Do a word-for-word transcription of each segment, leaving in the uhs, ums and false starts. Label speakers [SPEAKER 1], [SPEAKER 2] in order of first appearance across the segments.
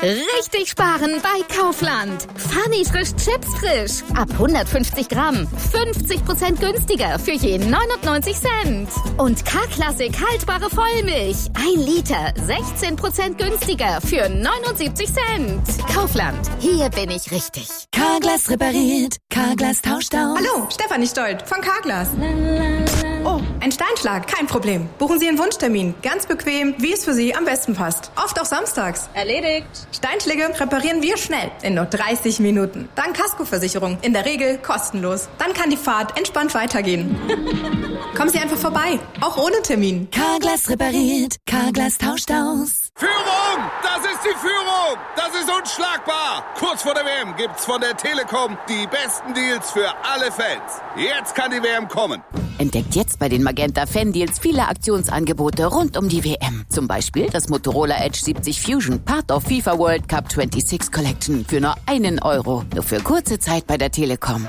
[SPEAKER 1] Richtig sparen bei Kaufland. Funny frisch Chips frisch. Ab hundertfünfzig Gramm. fünfzig Prozent günstiger für je neunundneunzig Cent. Und K-Klassik haltbare Vollmilch. Ein Liter. sechzehn Prozent günstiger für neunundsiebzig Cent. Kaufland. Hier bin ich richtig.
[SPEAKER 2] Carglass repariert. Carglass tauscht aus.
[SPEAKER 3] Hallo, Stefanie Stolt von Carglass. Oh, ein Steinschlag, kein Problem. Buchen Sie einen Wunschtermin. Ganz bequem, wie es für Sie am besten passt. Oft auch samstags.
[SPEAKER 4] Erledigt.
[SPEAKER 3] Steinschläge reparieren wir schnell, in nur dreißig Minuten. Dank Kaskoversicherung, in der Regel kostenlos. Dann kann die Fahrt entspannt weitergehen. Kommen Sie einfach vorbei, auch ohne Termin.
[SPEAKER 2] Carglass repariert. Carglass tauscht aus.
[SPEAKER 5] Führung! Das ist die Führung! Das ist unschlagbar! Kurz vor der W M gibt's von der Telekom die besten Deals für alle Fans. Jetzt kann die W M kommen.
[SPEAKER 2] Entdeckt jetzt bei den Magenta Fan Deals viele Aktionsangebote rund um die W M. Zum Beispiel das Motorola Edge siebzig Fusion, Part of FIFA World Cup sechsundzwanzig Collection für nur einen Euro. Nur für kurze Zeit bei der Telekom.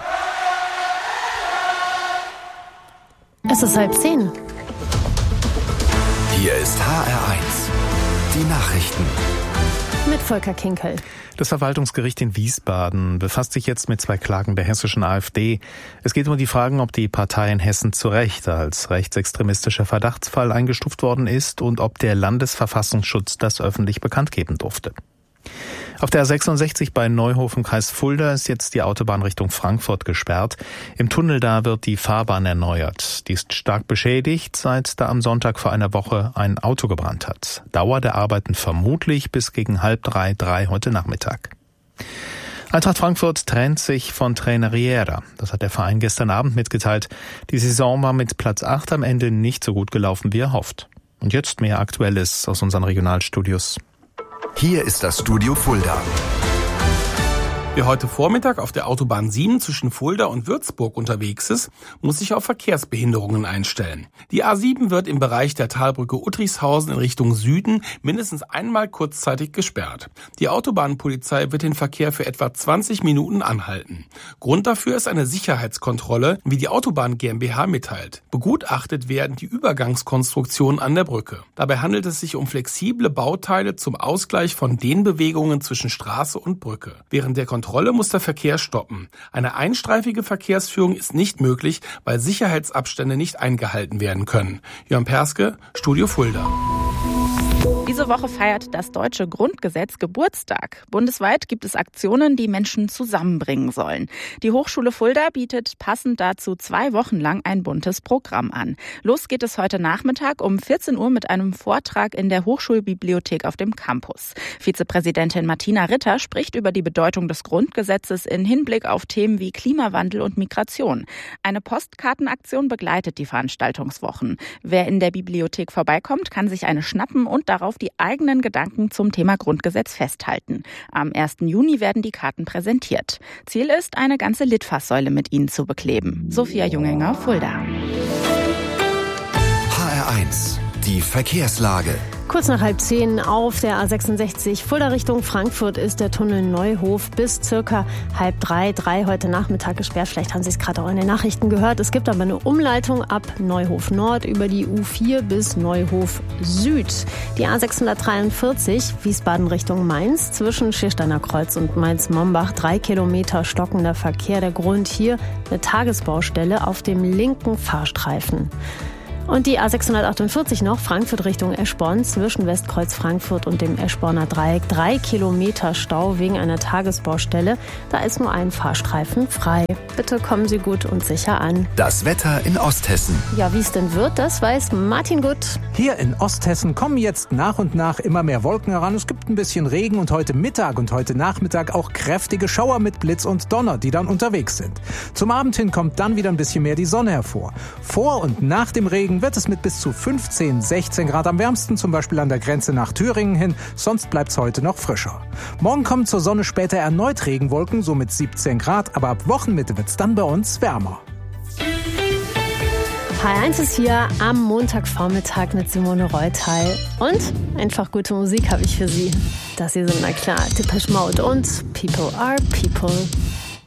[SPEAKER 6] Es ist halb zehn.
[SPEAKER 7] Hier ist H R eins. Die Nachrichten.
[SPEAKER 6] Mit Volker Kinkel.
[SPEAKER 8] Das Verwaltungsgericht in Wiesbaden befasst sich jetzt mit zwei Klagen der hessischen AfD. Es geht um die Fragen, ob die Partei in Hessen zu Recht als rechtsextremistischer Verdachtsfall eingestuft worden ist und ob der Landesverfassungsschutz das öffentlich bekannt geben durfte. Auf der A sechsundsechzig bei Neuhof im Kreis Fulda ist jetzt die Autobahn Richtung Frankfurt gesperrt. Im Tunnel da wird die Fahrbahn erneuert. Die ist stark beschädigt, seit da am Sonntag vor einer Woche ein Auto gebrannt hat. Dauer der Arbeiten vermutlich bis gegen halb drei, drei heute Nachmittag. Eintracht Frankfurt trennt sich von Trainer Riera. Das hat der Verein gestern Abend mitgeteilt. Die Saison war mit Platz acht am Ende nicht so gut gelaufen, wie er hofft. Und jetzt mehr Aktuelles aus unseren Regionalstudios.
[SPEAKER 7] Hier ist das Studio Fulda.
[SPEAKER 9] Wer heute Vormittag auf der Autobahn sieben zwischen Fulda und Würzburg unterwegs ist, muss sich auf Verkehrsbehinderungen einstellen. Die A sieben wird im Bereich der Talbrücke Uttrichshausen in Richtung Süden mindestens einmal kurzzeitig gesperrt. Die Autobahnpolizei wird den Verkehr für etwa zwanzig Minuten anhalten. Grund dafür ist eine Sicherheitskontrolle, wie die Autobahn GmbH mitteilt. Begutachtet werden die Übergangskonstruktionen an der Brücke. Dabei handelt es sich um flexible Bauteile zum Ausgleich von den Bewegungen zwischen Straße und Brücke. Während der Kontrolle muss der Verkehr stoppen. Eine einstreifige Verkehrsführung ist nicht möglich, weil Sicherheitsabstände nicht eingehalten werden können. Jörn Perske, Studio Fulda.
[SPEAKER 4] Diese Woche feiert das deutsche Grundgesetz Geburtstag. Bundesweit gibt es Aktionen, die Menschen zusammenbringen sollen. Die Hochschule Fulda bietet passend dazu zwei Wochen lang ein buntes Programm an. Los geht es heute Nachmittag um vierzehn Uhr mit einem Vortrag in der Hochschulbibliothek auf dem Campus. Vizepräsidentin Martina Ritter spricht über die Bedeutung des Grundgesetzes in Hinblick auf Themen wie Klimawandel und Migration. Eine Postkartenaktion begleitet die Veranstaltungswochen. Wer in der Bibliothek vorbeikommt, kann sich eine schnappen und darauf die eigenen Gedanken zum Thema Grundgesetz festhalten. Am ersten Juni werden die Karten präsentiert. Ziel ist, eine ganze Litfaßsäule mit ihnen zu bekleben. Sophia Junginger, Fulda.
[SPEAKER 7] H R eins. Die Verkehrslage.
[SPEAKER 6] Kurz nach halb zehn auf der A sechsundsechzig Fulda Richtung Frankfurt ist der Tunnel Neuhof bis circa halb drei, drei heute Nachmittag gesperrt. Vielleicht haben Sie es gerade auch in den Nachrichten gehört. Es gibt aber eine Umleitung ab Neuhof Nord über die U vier bis Neuhof Süd. Die A sechshundertdreiundvierzig Wiesbaden Richtung Mainz zwischen Schiersteiner Kreuz und Mainz-Mombach. Drei Kilometer stockender Verkehr. Der Grund hier eine Tagesbaustelle auf dem linken Fahrstreifen. Und die A sechshundertachtundvierzig noch, Frankfurt Richtung Eschborn, zwischen Westkreuz Frankfurt und dem Eschborner Dreieck. Drei Kilometer Stau wegen einer Tagesbaustelle. Da ist nur ein Fahrstreifen frei. Bitte kommen Sie gut und sicher an.
[SPEAKER 7] Das Wetter in Osthessen.
[SPEAKER 6] Ja, wie es denn wird, das weiß Martin Gutt.
[SPEAKER 10] Hier in Osthessen kommen jetzt nach und nach immer mehr Wolken heran. Es gibt ein bisschen Regen und heute Mittag und heute Nachmittag auch kräftige Schauer mit Blitz und Donner, die dann unterwegs sind. Zum Abend hin kommt dann wieder ein bisschen mehr die Sonne hervor. Vor und nach dem Regen wird es mit bis zu fünfzehn, sechzehn Grad am wärmsten, zum Beispiel an der Grenze nach Thüringen hin, sonst bleibt es heute noch frischer. Morgen kommen zur Sonne später erneut Regenwolken, so mit siebzehn Grad, aber ab Wochenmitte wird es dann bei uns wärmer.
[SPEAKER 6] H R eins ist hier am Montagvormittag mit Simone Reutal. Und einfach gute Musik habe ich für Sie. Das hier sind, na klar, Depeche Mode und People are People.